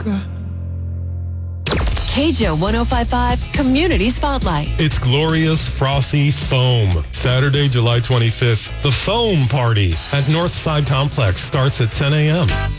KJO 105.5 Community Spotlight. It's Glorious Frothy Foam. Saturday, July 25th, the Foam Party at Northside Complex starts at 10 a.m.